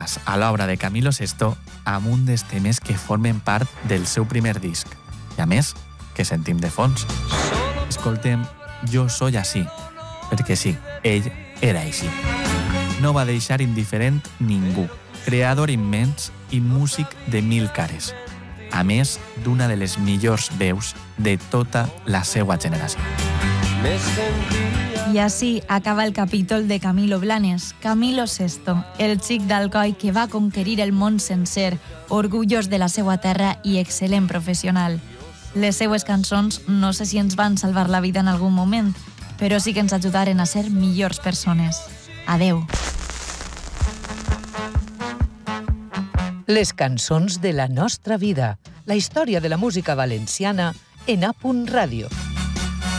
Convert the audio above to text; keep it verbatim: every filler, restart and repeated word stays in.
a l'obra de Camilo Sesto amb un dels temes que formen part del seu primer disc i, a més, que sentim de fons. Escoltem Jo soy así, perquè sí, ell era així. No va deixar indiferent ningú, creador immens i músic de mil cares, a més d'una de les millors veus de tota la seva generació. I així acaba el capítol de Camilo Blanes, Camilo Sesto, el xic d'Alcoi que va conquerir el món sencer, orgullós de la seva terra i excel·lent professional. Les seues cançons no sé si ens van salvar la vida en algun moment, però sí que ens ajudaren a ser millors persones. Adeu. Les cançons de la nostra vida, la història de la música valenciana en A Punt Ràdio.